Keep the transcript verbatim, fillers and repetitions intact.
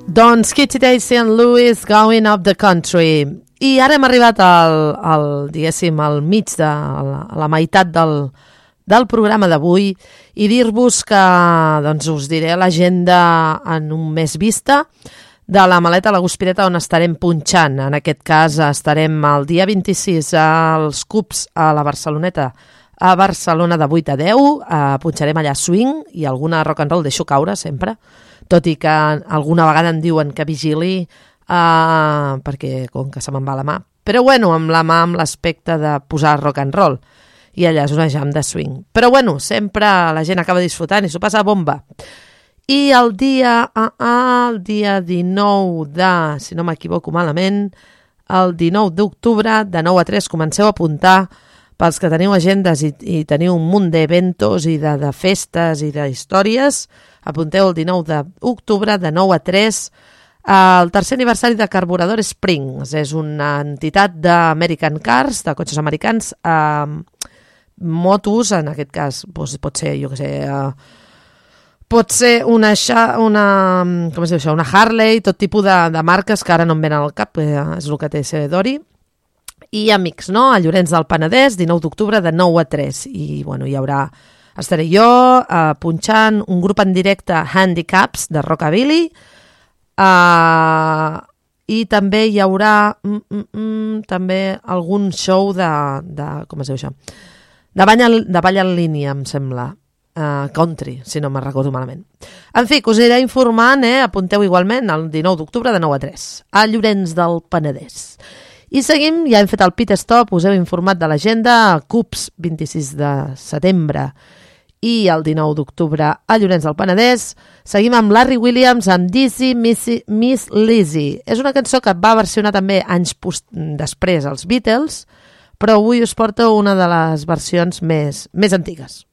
Doncs Kitty Day, Saint Louis, Going Up the Country. I ara hem arribat al, al diguéssim, al mig de la, la meitat del, del programa d'avui i dir-vos que doncs, us diré l'agenda en un mes vista de la Maleta a la Guspireta, on estarem punxant. En aquest cas estarem el dia vint-i-sis als Cups a la Barceloneta, a Barcelona de vuit a deu, eh, punxarem allà swing i alguna rock and roll, deixo caure sempre, tot i que alguna vegada em diuen que vigili eh, perquè com que se me'n va la mà, però bueno, amb la mà amb l'aspecte de posar rock and roll i allà és una jam de swing, però bueno, sempre la gent acaba disfrutant i s'ho passa bomba. I el dia ah, ah, el dia dinou de, si no m'equivoco malament, el dinou d'octubre de nou a tres, comenceu a apuntar pels que teniu agendes i, i teniu un munt d'eventos i de, de festes i d'històries. Apunteu el dinou d'octubre de nou a tres el tercer aniversari de Carburador Springs. És una entitat d'American Cars, de cotxes americans, eh, motos, en aquest cas doncs, pot ser, jo què sé, eh, pot ser una, una, com es diu això, una Harley, tot tipus de, de marques que ara no em venen al cap, eh, és el que té ser Dori. I amics, no? A Llorenç del Penedès, dinou d'octubre de nou a tres. I bueno, hi haurà, estaré jo eh, punxant un grup en directe Handicaps de Rockabilly eh, i també hi haurà mm, mm, mm, també algun show de, de com es diu això? De ball, de ball en línia, em sembla. Uh, country, si no me'n recordo malament. En fi, que us aniré informant, eh? Apunteu igualment el dinou d'octubre de nou a tres a Llorenç del Penedès. I seguim, ja hem fet el pit stop, us heu informat de l'agenda, Cups vint-i-sis de setembre i el dinou d'octubre a Llorenç del Penedès. Seguim amb Larry Williams amb Dizzy Missy, Miss Lizzy. És una cançó que va versionar també anys post després els Beatles, però avui us porto una de les versions més, més antigues.